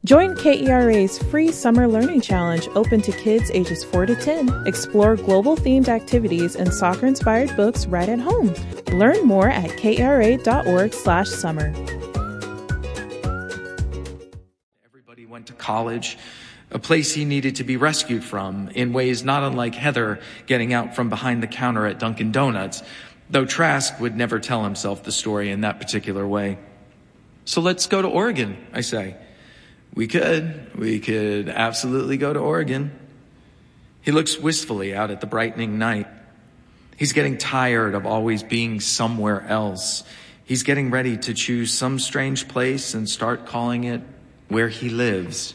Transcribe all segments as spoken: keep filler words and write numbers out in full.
Join K E R A's free Summer Learning Challenge open to kids ages four to ten. Explore global-themed activities and soccer-inspired books right at home. Learn more at kra.org slash summer. Everybody went to college, a place he needed to be rescued from in ways not unlike Heather getting out from behind the counter at Dunkin' Donuts, though Trask would never tell himself the story in that particular way. So let's go to Oregon, I say. We could. We could absolutely go to Oregon. He looks wistfully out at the brightening night. He's getting tired of always being somewhere else. He's getting ready to choose some strange place and start calling it where he lives.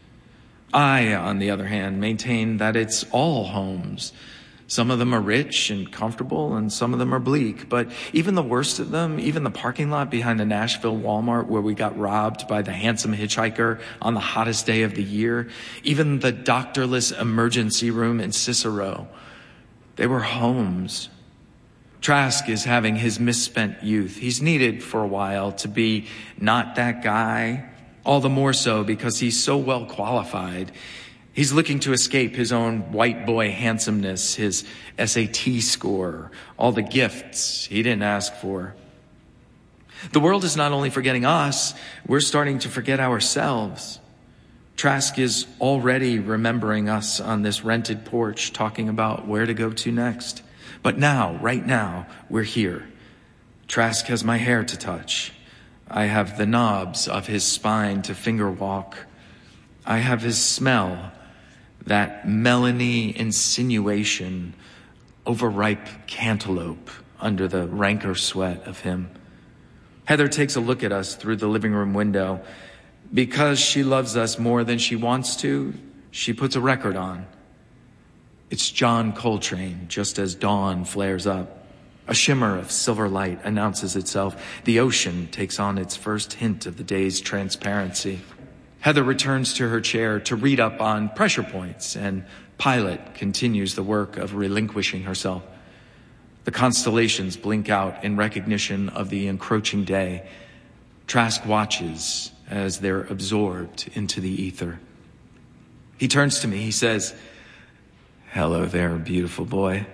I, on the other hand, maintain that it's all homes. Some of them are rich and comfortable, and some of them are bleak. But even the worst of them, even the parking lot behind the Nashville Walmart where we got robbed by the handsome hitchhiker on the hottest day of the year, even the doctorless emergency room in Cicero, they were homes. Trask is having his misspent youth. He's needed for a while to be not that guy, all the more so because he's so well qualified. He's looking to escape his own white boy handsomeness, his S A T score, all the gifts he didn't ask for. The world is not only forgetting us, we're starting to forget ourselves. Trask is already remembering us on this rented porch, talking about where to go to next. But now, right now, we're here. Trask has my hair to touch. I have the knobs of his spine to finger walk. I have his smell, that melony insinuation, overripe cantaloupe under the rancor sweat of him. Heather takes a look at us through the living room window. Because she loves us more than she wants to, she puts a record on. It's John Coltrane, just as dawn flares up. A shimmer of silver light announces itself. The ocean takes on its first hint of the day's transparency. Heather returns to her chair to read up on pressure points, and Pilot continues the work of relinquishing herself. The constellations blink out in recognition of the encroaching day. Trask watches as they're absorbed into the ether. He turns to me. He says, "Hello there, beautiful boy."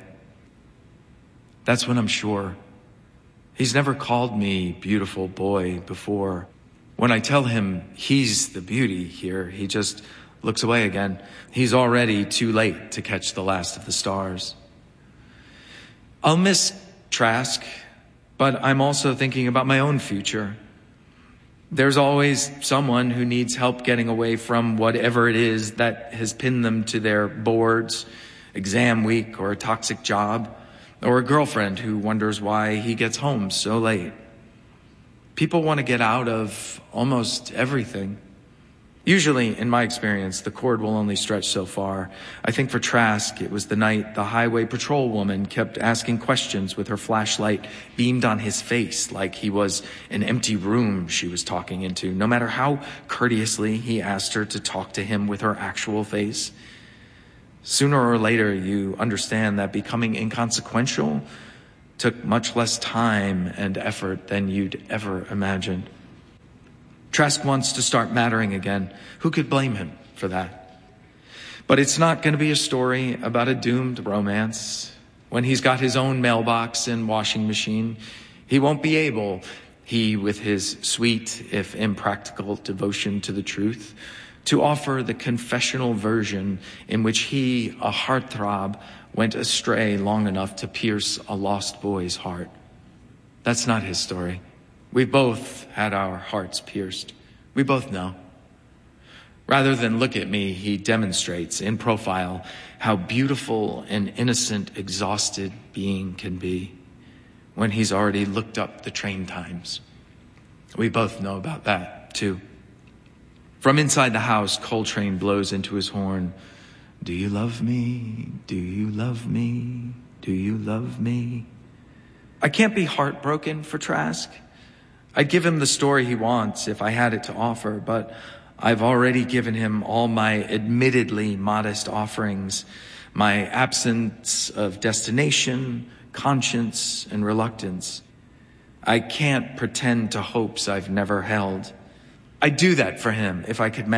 That's when I'm sure. He's never called me beautiful boy before. When I tell him he's the beauty here, he just looks away again. He's already too late to catch the last of the stars. I'll miss Trask, but I'm also thinking about my own future. There's always someone who needs help getting away from whatever it is that has pinned them to their boards, exam week, or a toxic job, or a girlfriend who wonders why he gets home so late. People want to get out of almost everything. Usually, in my experience, the cord will only stretch so far. I think for Trask, it was the night the highway patrol woman kept asking questions with her flashlight beamed on his face like he was an empty room she was talking into, no matter how courteously he asked her to talk to him with her actual face. Sooner or later, you understand that becoming inconsequential took much less time and effort than you'd ever imagined. Trask wants to start mattering again. Who could blame him for that? But it's not going to be a story about a doomed romance. When he's got his own mailbox and washing machine, he won't be able, he with his sweet, if impractical, devotion to the truth, to offer the confessional version in which he, a heartthrob, went astray long enough to pierce a lost boy's heart. That's not his story. We've both had our hearts pierced. We both know. Rather than look at me, he demonstrates in profile how beautiful an innocent, exhausted being can be when he's already looked up the train times. We both know about that, too. From inside the house, Coltrane blows into his horn. Do you love me? Do you love me? Do you love me? I can't be heartbroken for Trask. I'd give him the story he wants if I had it to offer, but I've already given him all my admittedly modest offerings, my absence of destination, conscience, and reluctance. I can't pretend to hopes I've never held. I'd do that for him if I could manage.